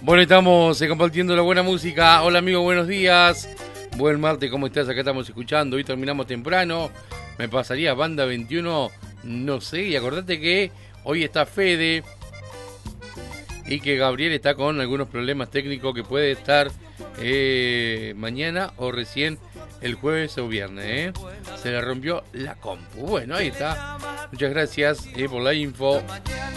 Bueno, estamos compartiendo la buena música. Hola amigo, buenos días. Buen martes, ¿cómo estás? Acá estamos escuchando. Hoy terminamos temprano. Me pasaría Banda 21, no sé. Y acordate que hoy está Fede y que Gabriel está con algunos problemas técnicos que puede estar mañana o recién el jueves o viernes. Se le rompió la compu. Bueno, ahí está. Muchas gracias por la info.